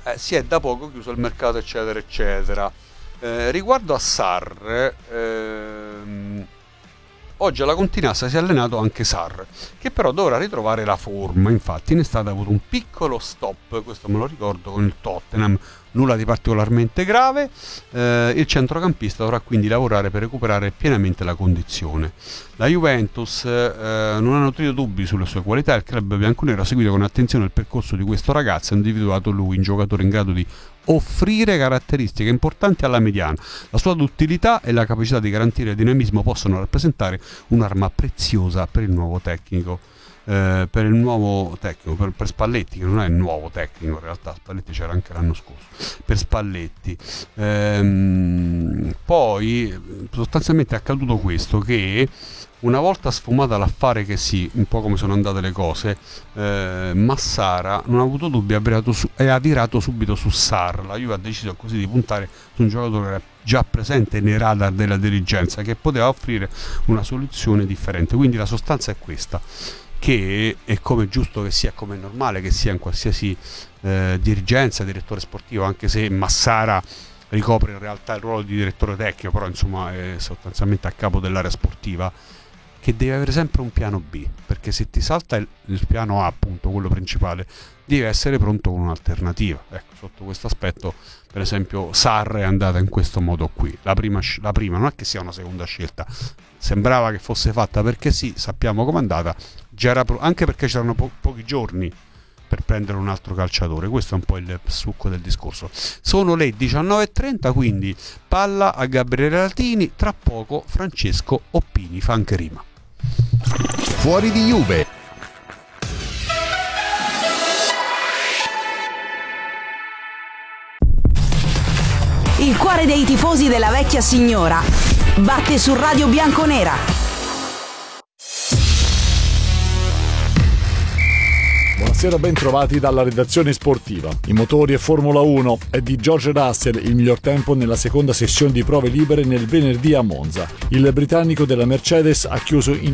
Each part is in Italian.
si è da poco chiuso il mercato, eccetera eccetera. Riguardo a Sarr, oggi alla Continassa si è allenato anche Sarr, che però dovrà ritrovare la forma. Infatti in estate ha avuto un piccolo stop, questo me lo ricordo, con il Tottenham, nulla di particolarmente grave. Il centrocampista dovrà quindi lavorare per recuperare pienamente la condizione. La Juventus non ha nutrito dubbi sulle sue qualità. Il club bianconero ha seguito con attenzione il percorso di questo ragazzo e ha individuato lui un giocatore in grado di offrire caratteristiche importanti alla mediana. La sua duttilità e la capacità di garantire dinamismo possono rappresentare un'arma preziosa per il nuovo tecnico. Per Spalletti, che non è il nuovo tecnico, in realtà Spalletti c'era anche l'anno scorso, per Spalletti. Poi sostanzialmente è accaduto questo, che una volta sfumata l'affare, che sì, un po' come sono andate le cose, Massara non ha avuto dubbi e ha virato subito su Sarr. La Juve ha deciso così di puntare su un giocatore già presente nei radar della dirigenza, che poteva offrire una soluzione differente. Quindi la sostanza è questa, che è come giusto che sia, come è normale che sia in qualsiasi dirigenza, direttore sportivo, anche se Massara ricopre in realtà il ruolo di direttore tecnico, però insomma è sostanzialmente a capo dell'area sportiva, che deve avere sempre un piano B, perché se ti salta il piano A, appunto quello principale, deve essere pronto con un'alternativa. Ecco, sotto questo aspetto, per esempio, Sarr è andata in questo modo qui. La prima non è che sia una seconda scelta, sembrava che fosse fatta perché sì, sappiamo com'è andata, anche perché c'erano pochi giorni per prendere un altro calciatore. Questo è un po' il succo del discorso. Sono le 19:30, quindi palla a Gabriele Latini. Tra poco Francesco Oppini fa anche rima. Fuori di Juve. Il cuore dei tifosi della vecchia signora batte su Radio Bianconera. Buonasera, ben trovati dalla redazione sportiva. I motori e Formula 1 è di George Russell il miglior tempo nella seconda sessione di prove libere nel venerdì a Monza. Il britannico della Mercedes ha chiuso in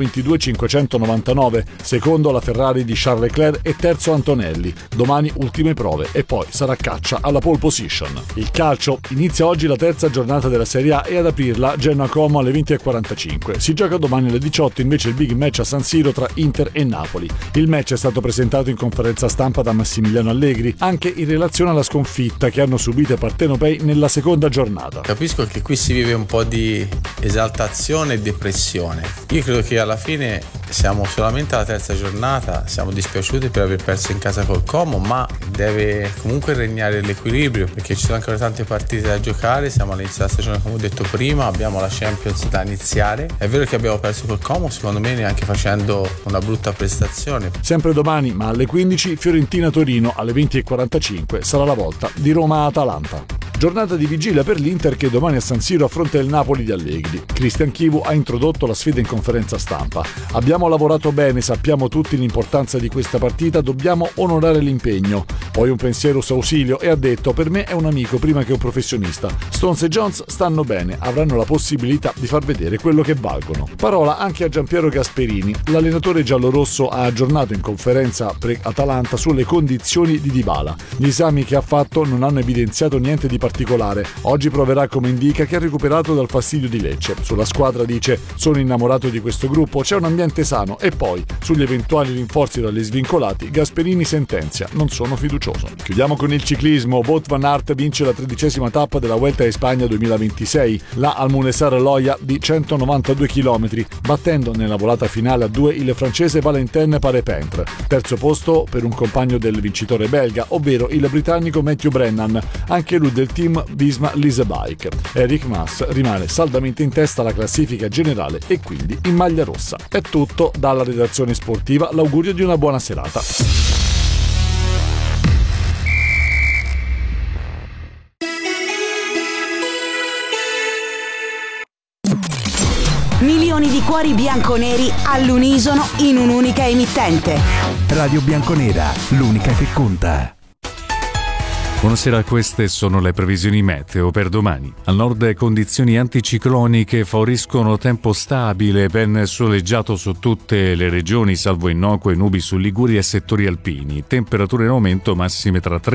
1:22.599, secondo la Ferrari di Charles Leclerc e terzo Antonelli. Domani ultime prove e poi sarà caccia alla pole position. Il calcio: inizia oggi la terza giornata della Serie A e ad aprirla Genoa-Como alle 20:45. Si gioca domani alle 18 invece il big match a San Siro tra Inter e Napoli. Il match è stato presentato in conferenza stampa da Massimiliano Allegri, anche in relazione alla sconfitta che hanno subito i partenopei nella seconda giornata. Capisco che qui si vive un po' di esaltazione e depressione. Io credo che alla fine siamo solamente alla terza giornata, siamo dispiaciuti per aver perso in casa col Como, ma deve comunque regnare l'equilibrio, perché ci sono ancora tante partite da giocare. Siamo all'inizio della stagione, come ho detto prima, abbiamo la Champions da iniziare. È vero che abbiamo perso col Como, secondo me neanche facendo una brutta prestazione. Sempre domani, ma alle 15, Fiorentina-Torino, alle 20:45 sarà la volta di Roma-Atalanta. Giornata di vigilia per l'Inter, che domani a San Siro affronta il Napoli di Allegri. Cristian Chivu ha introdotto la sfida in conferenza stampa. Abbiamo lavorato bene, sappiamo tutti l'importanza di questa partita, dobbiamo onorare l'impegno. Poi un pensiero Sausilio e ha detto: per me è un amico prima che un professionista. Stones e Jones stanno bene, avranno la possibilità di far vedere quello che valgono. Parola anche a Giampiero Gasperini. L'allenatore giallorosso ha aggiornato in conferenza pre-Atalanta sulle condizioni di Dybala. Gli esami che ha fatto non hanno evidenziato niente di particolare. Oggi proverà come indica, che ha recuperato dal fastidio di Lecce. Sulla squadra dice: sono innamorato di questo gruppo, c'è un ambiente sano. E poi sugli eventuali rinforzi dagli svincolati Gasperini sentenzia: non sono fiducioso. Chiudiamo con il ciclismo. Wout van Aert vince la 13ª tappa della Vuelta a Spagna 2026, la Almunesar Loya di 192 km, battendo nella volata finale a 2 il francese Valentin Parepintre. Terzo posto per un compagno del vincitore belga, ovvero il britannico Matthew Brennan, anche lui del team Visma Lease Bike. Eric Mas rimane saldamente in testa alla classifica generale e quindi in maglia rossa. È tutto dalla redazione sportiva, l'augurio di una buona serata. Milioni di cuori bianconeri all'unisono in un'unica emittente. Radio Bianconera, l'unica che conta. Buonasera, queste sono le previsioni meteo per domani. Al nord condizioni anticicloniche favoriscono tempo stabile, ben soleggiato su tutte le regioni, salvo innocue nubi su Liguria e settori alpini. Temperature in aumento, massime tra